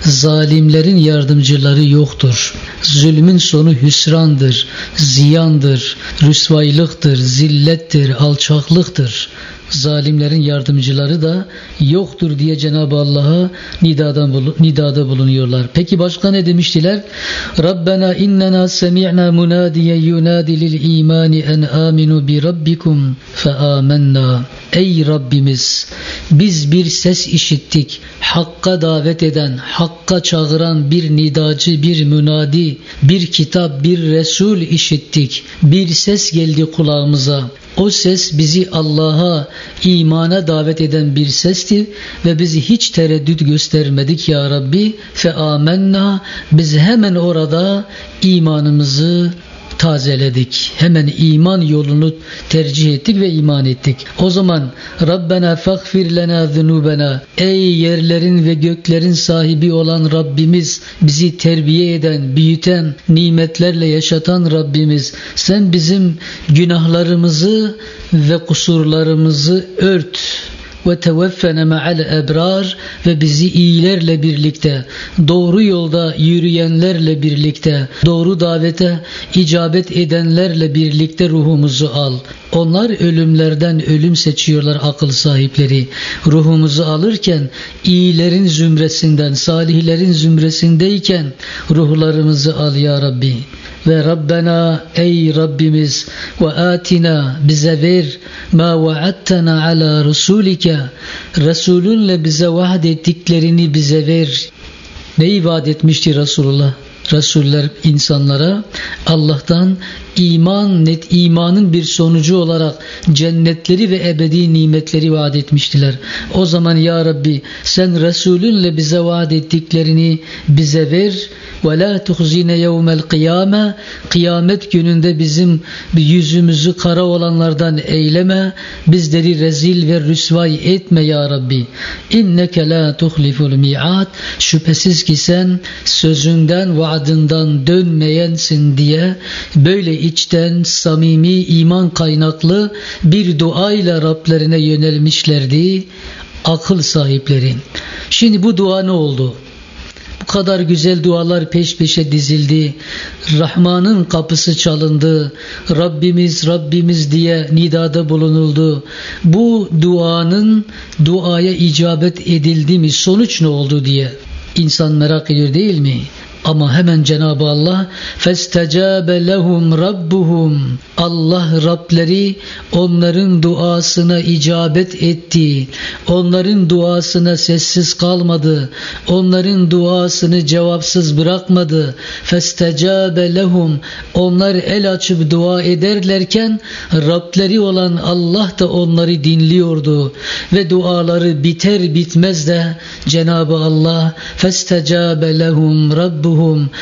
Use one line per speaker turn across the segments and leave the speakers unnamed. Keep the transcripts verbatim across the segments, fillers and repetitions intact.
zalimlerin yardımcıları yoktur. Zulmün sonu hüsrandır, ziyandır, rüsvaylıktır, zillettir, alçaklıktır. Zalimlerin yardımcıları da yoktur diye Cenab-ı Allah'a nidadan, nidada bulunuyorlar. Peki başka ne demiştiler? Rabbena innena semi'na munadiyen yunadi lil imani en aminu bi rabbikum fe amennâ. Ey Rabbimiz, biz bir ses işittik. Hakka davet eden, hakka çağıran bir nidacı, bir münadi, bir kitap, bir Resul işittik. Bir ses geldi kulağımıza. O ses bizi Allah'a, imana davet eden bir sesti ve bizi hiç tereddüt göstermedik ya Rabbi. Fe amennâ, biz hemen orada imanımızı tazeledik. Hemen iman yolunu tercih ettik ve iman ettik. O zaman Rabbena faghfir lena zunubena, ey yerlerin ve göklerin sahibi olan Rabbimiz, bizi terbiye eden, büyüten, nimetlerle yaşatan Rabbimiz, sen bizim günahlarımızı ve kusurlarımızı ört. Ve teveffene ma'al ebrar, ve bizi iyilerle birlikte, doğru yolda yürüyenlerle birlikte, doğru davete icabet edenlerle birlikte ruhumuzu al. Onlar ölümlerden ölüm seçiyorlar, akıl sahipleri. Ruhumuzu alırken iyilerin zümresinden, salihlerin zümresindeyken ruhlarımızı al ya Rabbi. Ve Rabbena, ey Rabbimiz, ve atina, bize ver, ma vaattena ala Resulike, Resulünle bize vaat ettiklerini bize ver. Neyi vaat etmişti Resulullah? Resuller insanlara Allah'tan iman, net imanın bir sonucu olarak cennetleri ve ebedi nimetleri vaat etmiştiler. O zaman ya Rabbi, sen Resulünle bize vaat ettiklerini bize ver. وَلَا تُخْزِينَ يَوْمَ الْقِيَامَةِ, kıyamet gününde bizim yüzümüzü kara olanlardan eyleme, bizleri rezil ve rüsvay etme ya Rabbi. اِنَّكَ لَا تُخْلِفُ الْمِيعَاتِ, şüphesiz ki sen sözünden, vaadından dönmeyensin diye böyle içten, samimi, iman kaynaklı bir duayla Rablerine yönelmişlerdi akıl sahipleri. Şimdi bu dua ne oldu? Bu kadar güzel dualar peş peşe dizildi. Rahman'ın kapısı çalındı. Rabbimiz, Rabbimiz diye nidada bulunuldu. Bu duanın duaya icabet edildi mi? Sonuç ne oldu diye insan merak ediyor değil mi? Ama hemen Cenab-ı Allah فَاسْتَجَابَ لَهُمْ رَبُّهُمْ, Allah Rableri onların duasına icabet etti. Onların duasına sessiz kalmadı. Onların duasını cevapsız bırakmadı. فَاسْتَجَابَ لَهُمْ, onlar el açıp dua ederlerken Rableri olan Allah da onları dinliyordu. Ve duaları biter bitmez de Cenab-ı Allah فَاسْتَجَابَ لَهُمْ رَبُّهُمْ,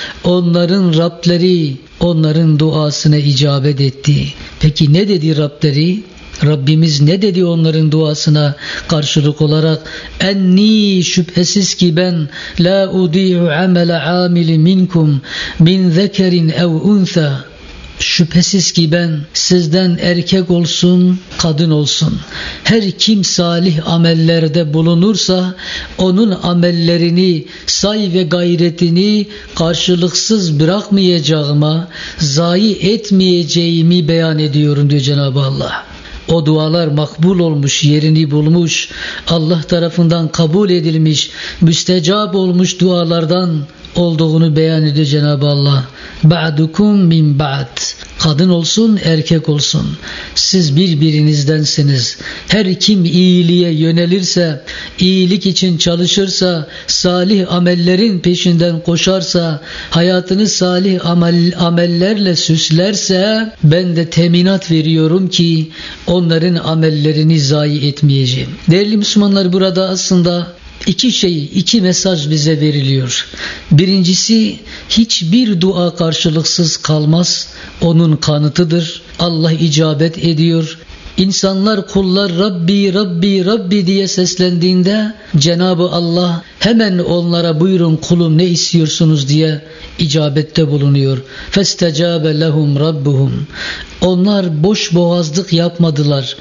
onların Rableri onların duasına icabet etti. Peki ne dedi Rableri? Rabbimiz ne dedi onların duasına karşılık olarak? Enni, şüphesiz ki ben, la udi'u amele amili minkum min zekerin ev untha, şüphesiz ki ben sizden erkek olsun, kadın olsun, her kim salih amellerde bulunursa onun amellerini, say ve gayretini karşılıksız bırakmayacağıma, zayi etmeyeceğimi beyan ediyorum diyor Cenab-ı Allah. O dualar makbul olmuş, yerini bulmuş, Allah tarafından kabul edilmiş, müstecab olmuş dualardan olduğunu beyan ediyor Cenab-ı Allah. Ba'dukum min ba'd, kadın olsun erkek olsun, siz birbirinizdensiniz. Her kim iyiliğe yönelirse, iyilik için çalışırsa, salih amellerin peşinden koşarsa, hayatını salih amel, amellerle süslerse, ben de teminat veriyorum ki onların amellerini zayi etmeyeceğim. Değerli Müslümanlar, burada aslında İki şey, iki mesaj bize veriliyor. Birincisi, hiçbir dua karşılıksız kalmaz. Onun kanıtıdır. Allah icabet ediyor. İnsanlar, kullar Rabbi, Rabbi, Rabbi diye seslendiğinde Cenab-ı Allah hemen onlara buyurun kulum ne istiyorsunuz diye icabette bulunuyor. فَاسْتَجَابَ لَهُمْ رَبُّهُمْ, onlar boş boğazlık yapmadılar.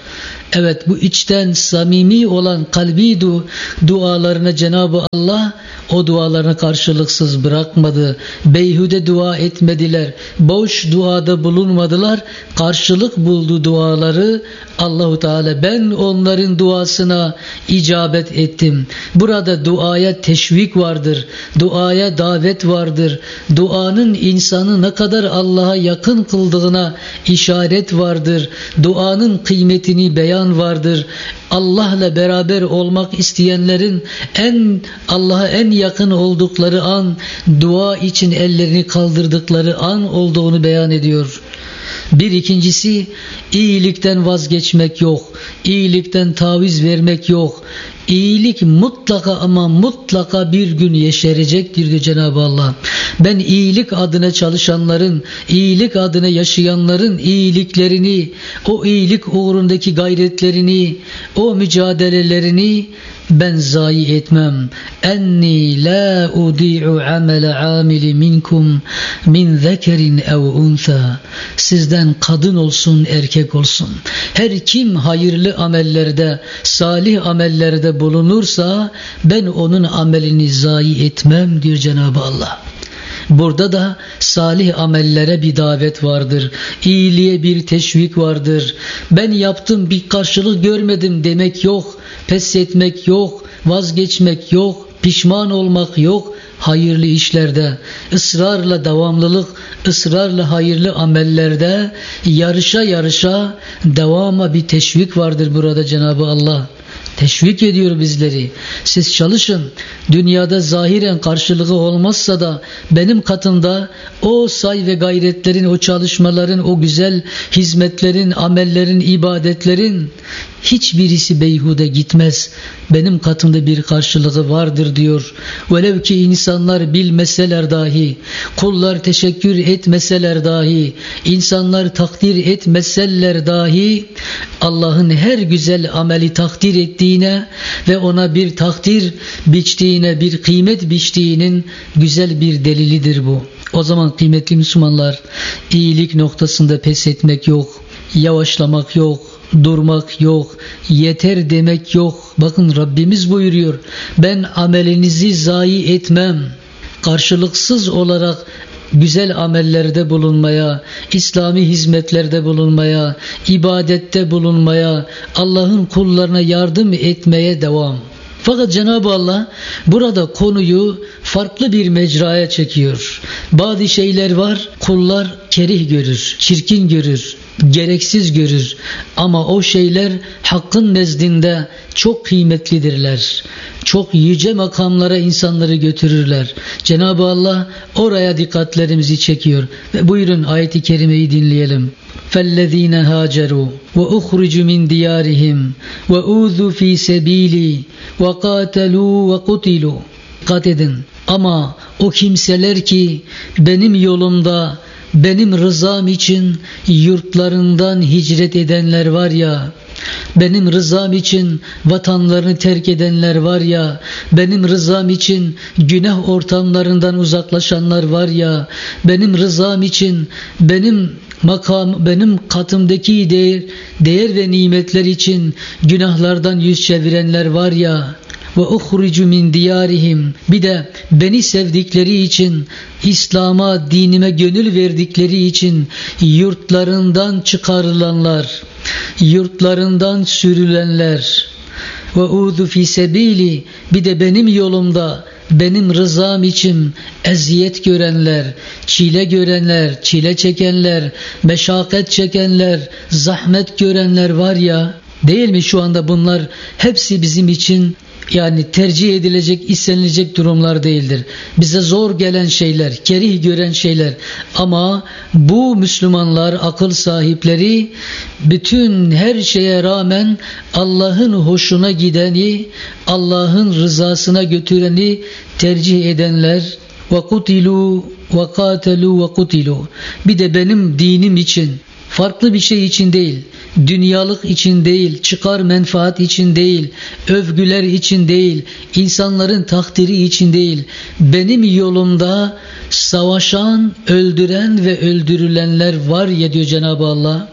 Evet, bu içten samimi olan kalbi du dualarına Cenab-ı Allah o dualarını karşılıksız bırakmadı. Beyhude dua etmediler. Boş duada bulunmadılar. Karşılık buldu duaları. Allahu Teala ben onların duasına icabet ettim. Burada duaya teşvik vardır. Duaya davet vardır. Duanın insanı ne kadar Allah'a yakın kıldığına işaret vardır. Duanın kıymetini beyan vardır. Allah'la beraber olmak isteyenlerin en Allah'a en yakın oldukları an, dua için ellerini kaldırdıkları an olduğunu beyan ediyor. Bir ikincisi, iyilikten vazgeçmek yok. İyilikten taviz vermek yok. İyilik mutlaka ama mutlaka bir gün yeşerecektir diyor Cenab-ı Allah. Ben iyilik adına çalışanların, iyilik adına yaşayanların iyiliklerini, o iyilik uğrundaki gayretlerini, o mücadelelerini ben zayi etmem. Enni la udi'u amele amili minkum min zekerin ev untha. Sizden kadın olsun, erkek olsun. Her kim hayırlı amellerde, salih amellerde bulunursa ben onun amelini zayi etmem diyor Cenab-ı Allah. Burada da salih amellere bir davet vardır. İyiliğe bir teşvik vardır. Ben yaptım bir karşılık görmedim demek yok. Pes etmek yok. Vazgeçmek yok. Pişman olmak yok. Hayırlı işlerde, ısrarla devamlılık, ısrarla hayırlı amellerde yarışa yarışa devama bir teşvik vardır burada Cenab-ı Allah. Teşvik ediyor bizleri. Siz çalışın. Dünyada zahiren karşılığı olmazsa da benim katımda o say ve gayretlerin, o çalışmaların, o güzel hizmetlerin, amellerin, ibadetlerin hiçbirisi beyhude gitmez. Benim katımda bir karşılığı vardır diyor. Velev ki insanlar bilmeseler dahi, kullar teşekkür etmeseler dahi, insanlar takdir etmeseler dahi Allah'ın her güzel ameli takdir ettiğine ve ona bir takdir biçtiğine, bir kıymet biçtiğinin güzel bir delilidir bu. O zaman kıymetli Müslümanlar, iyilik noktasında pes etmek yok, yavaşlamak yok, durmak yok, yeter demek yok. Bakın Rabbimiz buyuruyor, ben amelinizi zayi etmem. Karşılıksız olarak güzel amellerde bulunmaya, İslami hizmetlerde bulunmaya, ibadette bulunmaya, Allah'ın kullarına yardım etmeye devam. Fakat Cenab-ı Allah burada konuyu farklı bir mecraya çekiyor. Bazı şeyler var, kullar kerih görür, çirkin görür, gereksiz görür. Ama o şeyler Hakk'ın nezdinde çok kıymetlidirler. Çok yüce makamlara insanları götürürler. Cenab-ı Allah oraya dikkatlerimizi çekiyor. Ve buyurun ayet-i kerimeyi dinleyelim. فَالَّذ۪ينَ هَاجَرُوا وَاُخْرِجُوا مِنْ دِيَارِهِمْ وَاُوذُوا ف۪ي سَب۪يلِي وَقَاتَلُوا وَقُتِلُوا. Dikkat edin. Ama o kimseler ki benim yolumda, benim rızam için yurtlarından hicret edenler var ya, benim rızam için vatanlarını terk edenler var ya, benim rızam için günah ortamlarından uzaklaşanlar var ya, benim rızam için benim makam, benim katımdaki değer, değer ve nimetler için günahlardan yüz çevirenler var ya, ve uhricu min diyarihim, bir de beni sevdikleri için, İslam'a, dinime gönül verdikleri için yurtlarından çıkarılanlar, yurtlarından sürülenler, ve uzu fi sebili, bir de benim yolumda, benim rızam için eziyet görenler, çile görenler, çile çekenler, meşakkat çekenler, zahmet görenler var ya, değil mi şu anda bunlar hepsi bizim için yani tercih edilecek, istenilecek durumlar değildir. Bize zor gelen şeyler, kerih gören şeyler. Ama bu Müslümanlar, akıl sahipleri bütün her şeye rağmen Allah'ın hoşuna gideni, Allah'ın rızasına götüreni tercih edenler. وَقُتِلُوا وَقَاتَلُوا وَقُتِلُوا. Bir de benim dinim için, farklı bir şey için değil, dünyalık için değil, çıkar menfaat için değil, övgüler için değil, insanların takdiri için değil, benim yolumda savaşan, öldüren ve öldürülenler var ya diyor Cenab-ı Allah.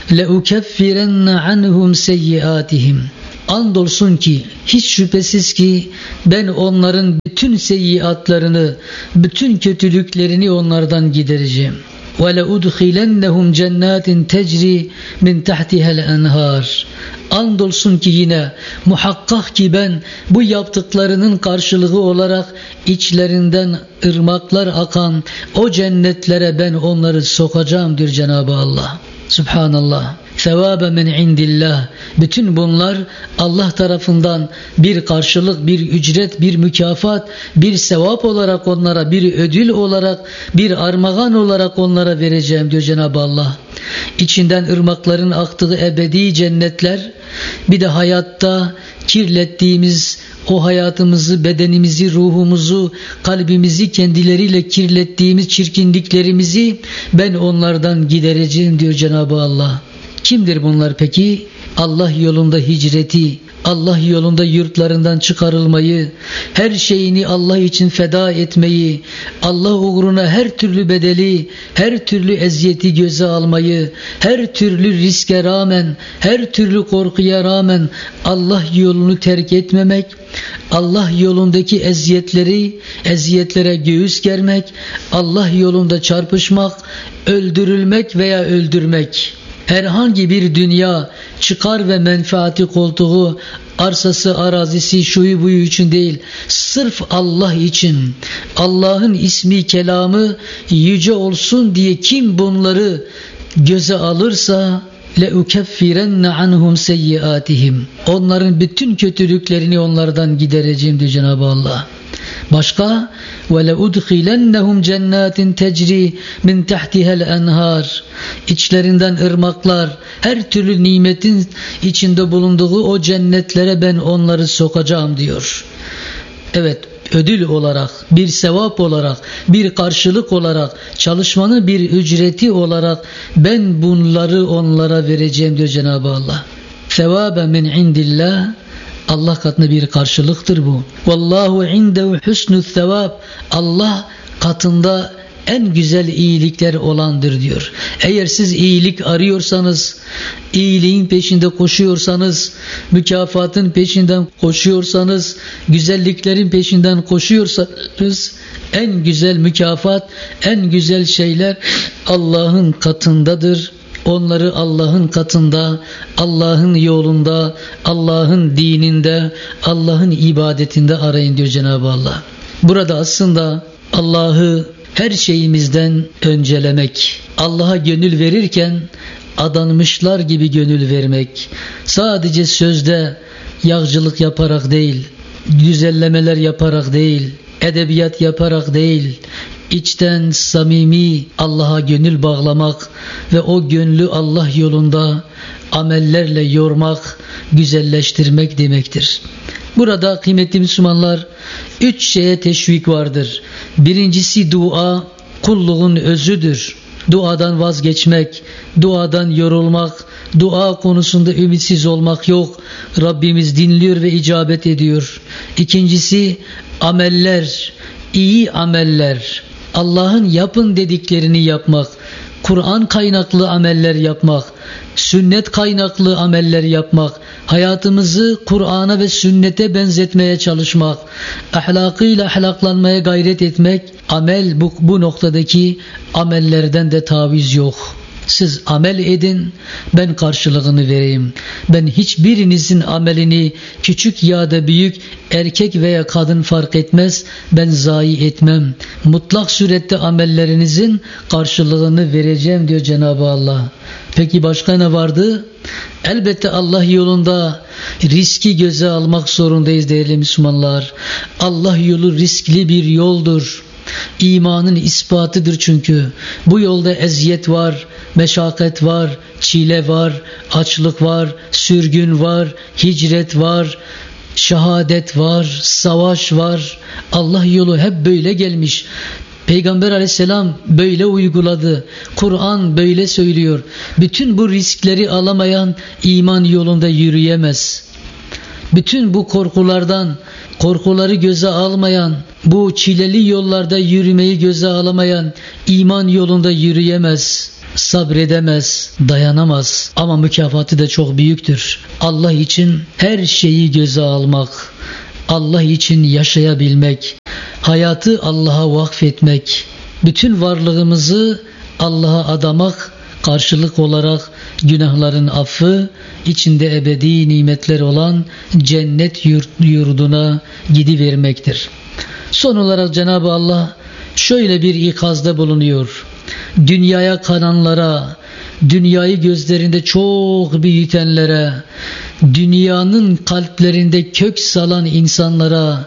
لَاُكَفِّرَنَّ عَنْهُمْ سَيِّئَاتِهِمْ Andolsun ki, hiç şüphesiz ki ben onların bütün seyyiatlarını, bütün kötülüklerini onlardan gidereceğim. وَلَاُدْخِلَنَّهُمْ جَنَّاتٍ تَجْرِي مِنْ تَحْتِهَا الْاَنْهَارِ Andolsun ki yine muhakkak ki ben bu yaptıklarının karşılığı olarak içlerinden ırmaklar akan o cennetlere ben onları sokacağım diyor Cenab-ı Allah. Subhanallah. Sevâbe min indillah. Bütün bunlar Allah tarafından bir karşılık, bir ücret, bir mükafat, bir sevap olarak onlara, bir ödül olarak, bir armağan olarak onlara vereceğim diyor Cenab-ı Allah. İçinden ırmakların aktığı ebedi cennetler, bir de hayatta kirlettiğimiz o hayatımızı, bedenimizi, ruhumuzu, kalbimizi kendileriyle kirlettiğimiz çirkinliklerimizi ben onlardan gidereceğim diyor Cenab-ı Allah. Kimdir bunlar peki? Allah yolunda hicreti, Allah yolunda yurtlarından çıkarılmayı, her şeyini Allah için feda etmeyi, Allah uğruna her türlü bedeli, her türlü eziyeti göze almayı, her türlü riske rağmen, her türlü korkuya rağmen Allah yolunu terk etmemek, Allah yolundaki eziyetleri, eziyetlere göğüs germek, Allah yolunda çarpışmak, öldürülmek veya öldürmek. Herhangi bir dünya, çıkar ve menfaati koltuğu, arsası, arazisi, şuyu buyu için değil, sırf Allah için, Allah'ın ismi, kelamı yüce olsun diye kim bunları göze alırsa, لَاُكَفِّرَنَّ عَنْهُمْ سَيِّئَاتِهِمْ Onların bütün kötülüklerini onlardan gidereceğim diyor Cenab-ı Allah. Başka وَلَاُدْخِلَنَّهُمْ جَنَّاتٍ تَجْرِي مِنْ تَحْتِهَا الْاَنْهَارِ İçlerinden ırmaklar, her türlü nimetin içinde bulunduğu o cennetlere ben onları sokacağım diyor. Evet, ödül olarak, bir sevap olarak, bir karşılık olarak, çalışmanın bir ücreti olarak ben bunları onlara vereceğim diyor Cenab-ı Allah. Sevabe min indillah, Allah katında bir karşılıktır bu. Vallahu indehu husnü sevab. Allah katında en güzel iyilikler olandır diyor. Eğer siz iyilik arıyorsanız, iyiliğin peşinde koşuyorsanız, mükafatın peşinden koşuyorsanız, güzelliklerin peşinden koşuyorsanız, en güzel mükafat, en güzel şeyler Allah'ın katındadır. Onları Allah'ın katında, Allah'ın yolunda, Allah'ın dininde, Allah'ın ibadetinde arayın diyor Cenab-ı Allah. Burada aslında Allah'ı her şeyimizden öncelemek, Allah'a gönül verirken adanmışlar gibi gönül vermek, sadece sözde yağcılık yaparak değil, güzellemeler yaparak değil, edebiyat yaparak değil, içten samimi Allah'a gönül bağlamak ve o gönlü Allah yolunda amellerle yormak, güzelleştirmek demektir. Burada kıymetli Müslümanlar, üç şeye teşvik vardır. Birincisi dua, kulluğun özüdür. Duadan vazgeçmek, duadan yorulmak, dua konusunda ümitsiz olmak yok. Rabbimiz dinliyor ve icabet ediyor. İkincisi ameller, iyi ameller. Allah'ın yapın dediklerini yapmak, Kur'an kaynaklı ameller yapmak, sünnet kaynaklı ameller yapmak, hayatımızı Kur'an'a ve sünnete benzetmeye çalışmak, ahlakıyla ahlaklanmaya gayret etmek, amel bu, bu noktadaki amellerden de taviz yok. Siz amel edin, ben karşılığını vereyim. Ben hiçbirinizin amelini küçük ya da büyük, erkek veya kadın fark etmez, ben zayi etmem. Mutlak surette amellerinizin karşılığını vereceğim diyor Cenab-ı Allah. Peki başka ne vardı? Elbette Allah yolunda riski göze almak zorundayız değerli Müslümanlar. Allah yolu riskli bir yoldur. İmanın ispatıdır çünkü. Bu yolda eziyet var, meşakkat var, çile var, açlık var, sürgün var, hicret var, şehadet var, savaş var. Allah yolu hep böyle gelmiş. Peygamber aleyhisselam böyle uyguladı. Kur'an böyle söylüyor. Bütün bu riskleri alamayan iman yolunda yürüyemez. Bütün bu korkulardan, korkuları göze almayan, bu çileli yollarda yürümeyi göze alamayan iman yolunda yürüyemez. sabredemez, dayanamaz ama mükafatı da çok büyüktür. Allah için her şeyi göze almak, Allah için yaşayabilmek, hayatı Allah'a vakfetmek, bütün varlığımızı Allah'a adamak, karşılık olarak günahların affı, içinde ebedi nimetler olan cennet yurduna gidivermektir. Son olarak Cenab-ı Allah şöyle bir ikazda bulunuyor. Dünyaya kananlara, dünyayı gözlerinde çok büyütenlere, dünyanın kalplerinde kök salan insanlara,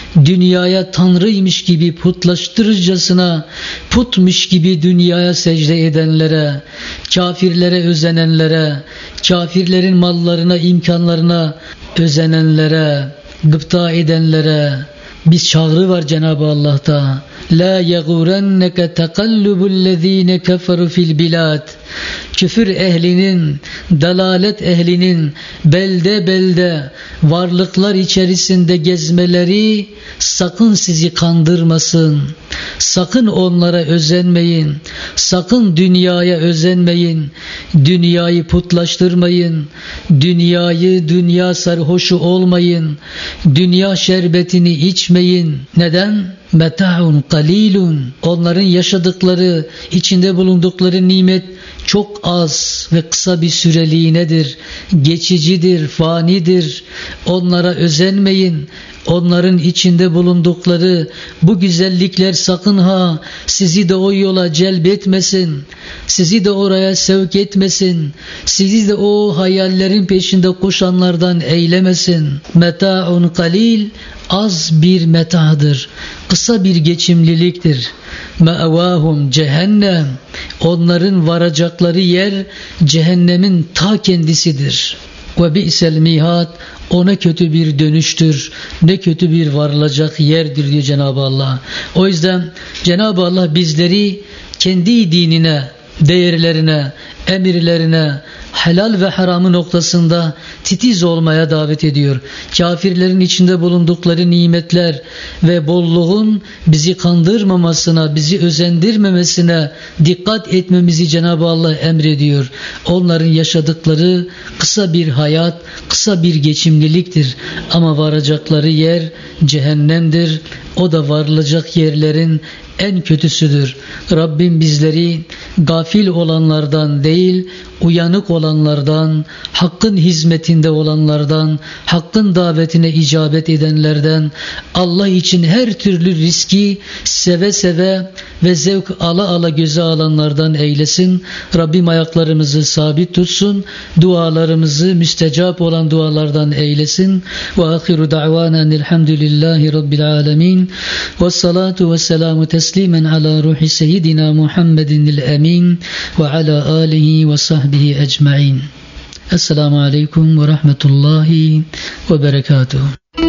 dünyaya tanrıymış gibi putlaştırıcasına, putmuş gibi dünyaya secde edenlere, kafirlere özenenlere, kafirlerin mallarına, imkanlarına özenenlere, gıpta edenlere bir çağrı var Cenab-ı Allah'ta. La yagurenneke tekallubul-lezine keferu fil bilad. Küfür ehlinin, dalalet ehlinin belde belde varlıklar içerisinde gezmeleri sakın sizi kandırmasın. Sakın onlara özenmeyin. Sakın dünyaya özenmeyin. Dünyayı putlaştırmayın. Dünyayı, dünya sarhoşu olmayın. Dünya şerbetini içmeyin. Neden? Meta'un qalilun. Onların yaşadıkları, içinde bulundukları nimet çok az ve kısa bir süreliğinedir. Geçicidir, fanidir. Onlara özenmeyin. Onların içinde bulundukları bu güzellikler sakın ha sizi de o yola celbetmesin. Sizi de oraya sevk etmesin. Sizi de o hayallerin peşinde koşanlardan eylemesin. Meta'un qalil, az bir metadır. Kısa bir geçimliliktir. Me'evâhum cehennem. Onların varacakları yer cehennemin ta kendisidir. Ve bi'sel mihat. Ona kötü bir dönüştür, ne kötü bir varılacak yerdir diyor Cenab-ı Allah. O yüzden Cenab-ı Allah bizleri kendi dinine, değerlerine, emirlerine, helal ve haramı noktasında titiz olmaya davet ediyor. Kafirlerin içinde bulundukları nimetler ve bolluğun bizi kandırmamasına, bizi özendirmemesine dikkat etmemizi Cenab-ı Allah emrediyor. Onların yaşadıkları kısa bir hayat, kısa bir geçimliliktir. Ama varacakları yer cehennemdir. O da varılacak yerlerin en kötüsüdür. Rabbim bizleri gafil olanlardan değil, uyanık olanlardan, hakkın hizmetinde olanlardan, hakkın davetine icabet edenlerden, Allah için her türlü riski seve seve ve zevk ala ala göze alanlardan eylesin. Rabbim ayaklarımızı sabit tutsun, dualarımızı müstecap olan dualardan eylesin. Ve ahiru da'vanen elhamdülillahi rabbil alemin. Ve salatu ve selamu teslimen ala ruhi seyyidina Muhammedin el-emin ve ala alihi ve sahbihi ecma'in. Esselamu aleyküm ve rahmetullahi ve berekatuhu.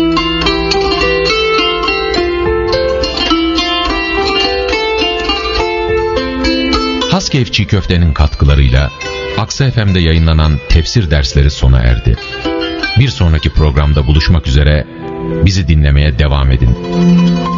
Haskeyf Çiğ Köfte'nin katkılarıyla Aksa F M'de yayınlanan tefsir dersleri sona erdi. Bir sonraki programda buluşmak üzere, bizi dinlemeye devam edin.